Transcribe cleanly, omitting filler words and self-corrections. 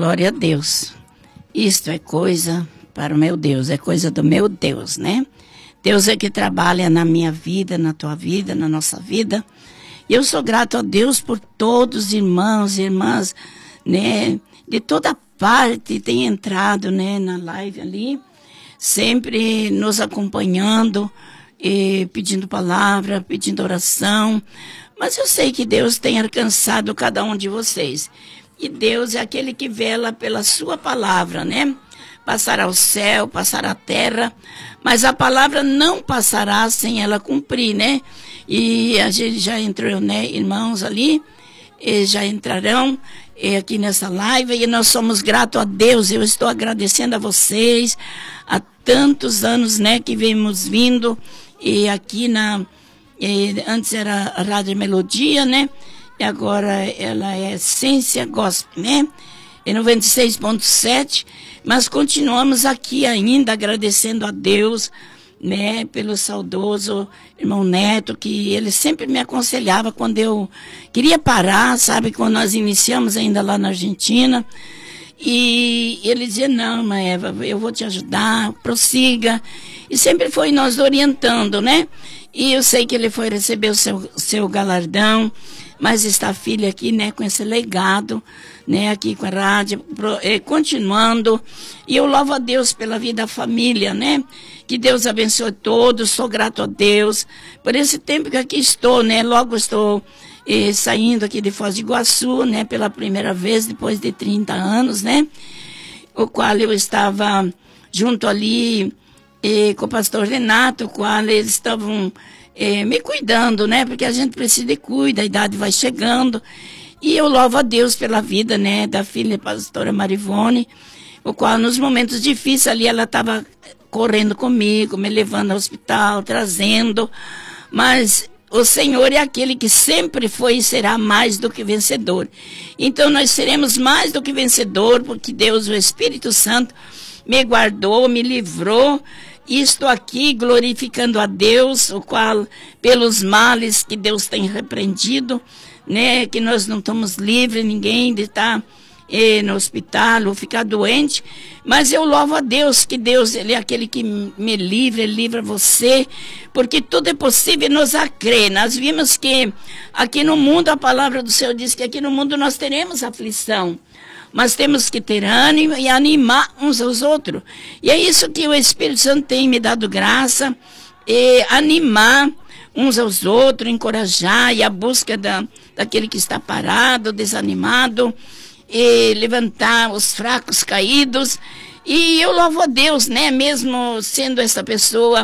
Glória a Deus. Isto é coisa para o meu Deus, é coisa do meu Deus, né? Deus é que trabalha na minha vida, na tua vida, na nossa vida. E eu sou grato a Deus por todos os irmãos e irmãs, né? De toda parte tem entrado, né, na live ali, sempre nos acompanhando, pedindo palavra, pedindo oração. Mas eu sei que Deus tem alcançado cada um de vocês. E Deus é aquele que vela pela sua palavra, né? Passará o céu, passará a terra, mas a palavra não passará sem ela cumprir, né? E a gente já entrou, né, irmãos ali, já entrarão aqui nessa live, e nós somos gratos a Deus. Eu estou agradecendo a vocês, há tantos anos, né, que vemos vindo, e aqui antes era a Rádio Melodia, né? E agora ela é Essência Gospel, né? É 96.7, mas continuamos aqui ainda agradecendo a Deus, né? Pelo saudoso irmão Neto, que ele sempre me aconselhava quando eu queria parar, sabe? Quando nós iniciamos ainda lá na Argentina. E ele dizia, não, irmã Eva, eu vou te ajudar, prossiga. E sempre foi nós orientando, né? E eu sei que ele foi receber o seu galardão, mas está a filha aqui, né, com esse legado, né, aqui com a rádio, continuando. E eu louvo a Deus pela vida da família, né? Que Deus abençoe todos, sou grato a Deus por esse tempo que aqui estou, né? Logo estou saindo aqui de Foz do Iguaçu, né, pela primeira vez, depois de 30 anos, né? O qual eu estava junto ali com o pastor Renato, o qual eles estavam me cuidando, né? Porque a gente precisa de cuidar, a idade vai chegando. E eu louvo a Deus pela vida, né, da filha da pastora Marivone, o qual nos momentos difíceis ali ela estava correndo comigo, me levando ao hospital, trazendo. Mas o Senhor é aquele que sempre foi e será mais do que vencedor. Então nós seremos mais do que vencedor, porque Deus, o Espírito Santo, me guardou, me livrou. E estou aqui glorificando a Deus, o qual, pelos males que Deus tem repreendido, né, que nós não estamos livres, ninguém de estar no hospital ou ficar doente, mas eu louvo a Deus, que Deus, Ele é aquele que me livra, Ele livra você, porque tudo é possível nos a crer. Nós vimos que aqui no mundo, a palavra do Senhor diz que aqui no mundo nós teremos aflição, mas temos que ter ânimo e animar uns aos outros. E é isso que o Espírito Santo tem me dado graça, animar uns aos outros, encorajar, e a busca daquele que está parado, desanimado, e levantar os fracos caídos. E eu louvo a Deus, né? Mesmo sendo essa pessoa